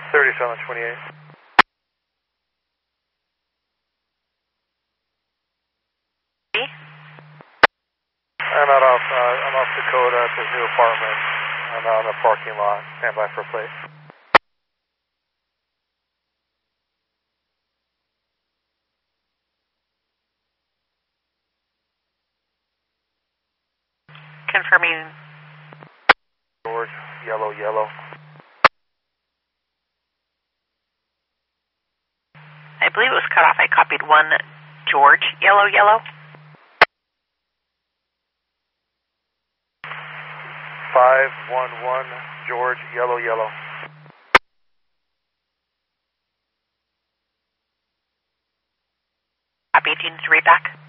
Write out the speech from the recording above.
3728. I'm off Dakota at this new apartment. I'm out in the parking lot. Stand by for a plate. Confirming. George, yellow, yellow. I believe it was cut off. I copied 1 George, yellow, yellow. 511 George, yellow, yellow. Copy 18 to read back.